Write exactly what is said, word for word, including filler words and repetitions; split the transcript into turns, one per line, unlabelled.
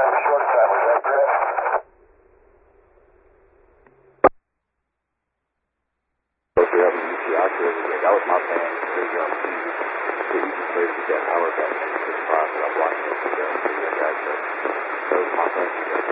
short time, is that correct?
If we have an E T activated, that was my plan. There's your the easiest way to get that power back. Just cross it up, line it, and go. That was my plan.